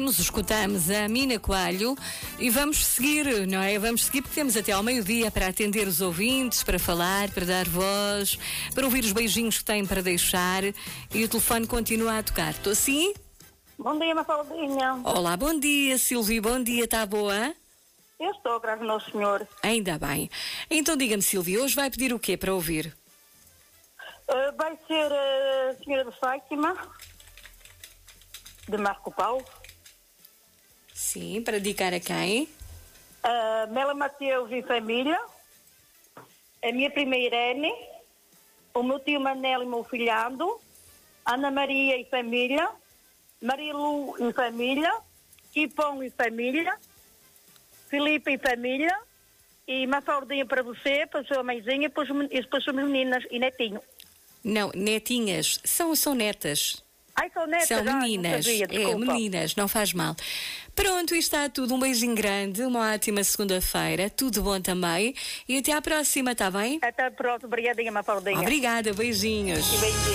escutamos a Mina Coelho e vamos seguir, não é? Vamos seguir porque temos até ao meio-dia para atender os ouvintes, para falar, para dar voz, para ouvir os beijinhos que têm para deixar e o telefone continua a tocar. Estou assim? Bom dia, Mafaldinha. Olá, bom dia, Silvia, bom dia, está boa? Eu estou, graças ao Nosso Senhor. Ainda bem. Então diga-me, Silvia, hoje vai pedir o quê para ouvir? Vai ser a Senhora de Fátima, de Marco Paulo. Sim, para dedicar a quem? Mela Mateus e família. A minha prima Irene. O meu tio Manel e meu filhado. Ana Maria e família. Marilu e família. Kipão e família. Filipe e família. E Mafaldinha para você, para a sua mãezinha e para as suas meninas e netinho. Não, netinhas. São netas. Ai, são netas. São meninas. Não sabia, desculpa. Meninas, não faz mal. Pronto, isto está tudo. Um beijinho grande, uma ótima segunda-feira. Tudo bom também. E até à próxima, está bem? Até a próxima. Obrigadinha, Mafaldinha. Obrigada, beijinhos. E beijinhos.